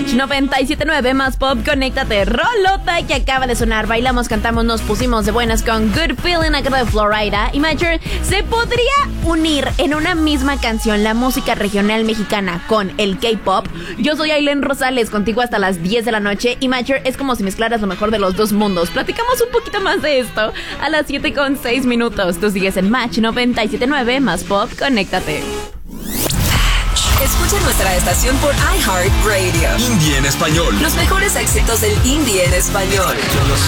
Match 97.9 más pop, conéctate. Rolota que acaba de sonar. Bailamos, cantamos, nos pusimos de buenas con Good Feeling a cargo de Florida. Imagine, ¿se podría unir en una misma canción la música regional mexicana con el K-pop? Yo soy Aileen Rosales, contigo hasta las 10 de la noche. Imagine es como si mezclaras lo mejor de los dos mundos. Platicamos un poquito más de esto a las 7:06. Tú sigues en Match 97.9 más pop, conéctate. Escucha nuestra estación por iHeartRadio. Indie en español. Los mejores éxitos del indie en español.